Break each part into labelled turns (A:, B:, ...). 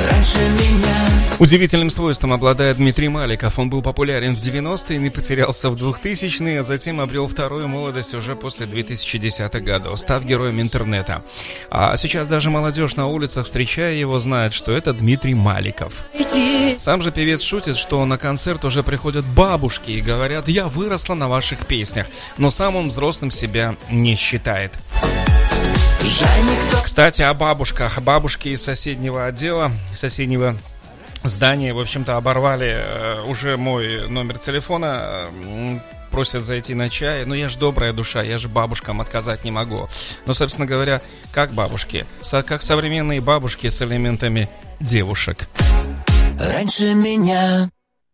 A: раньше меня.
B: Удивительным свойством обладает Дмитрий Маликов. Он был популярен в 90-е, не потерялся в 2000-е, а затем обрел вторую молодость уже после 2010-х годов, став героем интернета. А сейчас даже молодежь на улицах, встречая его, знает, что это Дмитрий Маликов. Сам же певец шутит, что на концерт уже приходят бабушки и говорят: «Я выросла на ваших песнях», но сам он взрослым себя не считает. Кстати, о бабушках. Бабушки из соседнего отдела, соседнего здания, в общем-то, оборвали уже мой номер телефона, просят зайти на чай. Но я же добрая душа, я же бабушкам отказать не могу. Но, собственно говоря, как бабушки? Как современные бабушки с элементами девушек.
A: Раньше меня.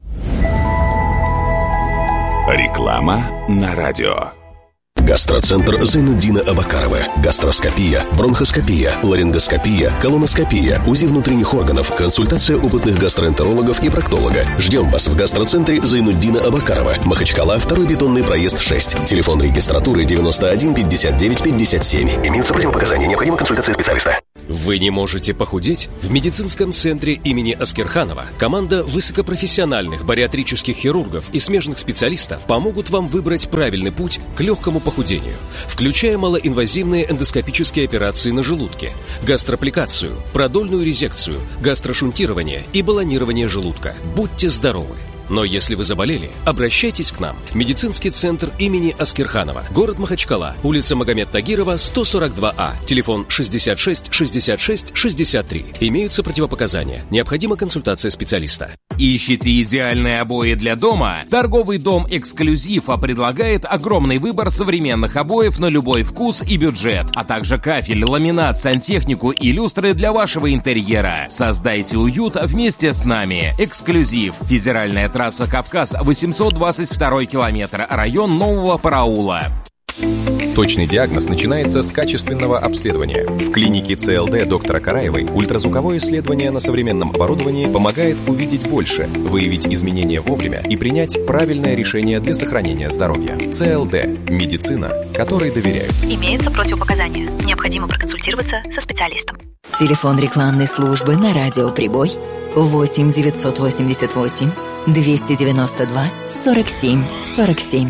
C: Реклама на радио.
D: Гастроцентр Зайнуддина Абакарова. Гастроскопия, бронхоскопия, ларингоскопия, колоноскопия, УЗИ внутренних органов, консультация опытных гастроэнтерологов и проктолога. Ждем вас в гастроцентре Зайнуддина Абакарова. Махачкала, 2-й бетонный проезд 6. Телефон регистратуры 91 59 57. Имеются противопоказания. Необходима консультация специалиста.
E: Вы не можете похудеть? В медицинском центре имени Аскерханова команда высокопрофессиональных бариатрических хирургов и смежных специалистов помогут вам выбрать правильный путь к легкому похудению, включая малоинвазивные эндоскопические операции на желудке, гастроаппликацию, продольную резекцию, гастрошунтирование и баллонирование желудка. Будьте здоровы! Но если вы заболели, обращайтесь к нам. Медицинский центр имени Аскерханова. Город Махачкала. Улица Магомед Тагирова, 142А. Телефон 66 66 63. Имеются противопоказания. Необходима консультация специалиста.
F: Ищете идеальные обои для дома? Торговый дом «Эксклюзив» предлагает огромный выбор современных обоев на любой вкус и бюджет, а также кафель, ламинат, сантехнику и люстры для вашего интерьера. Создайте уют вместе с нами. «Эксклюзив». Федеральная трасса Кавказ, 822 километр, район Нового Параула.
G: Точный диагноз начинается с качественного обследования. В клинике ЦЛД доктора Караевой ультразвуковое исследование на современном оборудовании помогает увидеть больше, выявить изменения вовремя и принять правильное решение для сохранения здоровья. ЦЛД – медицина, которой доверяют.
H: Имеются противопоказания. Необходимо проконсультироваться со специалистом.
I: Телефон рекламной службы на радио «Прибой» 8 988 292 47 47.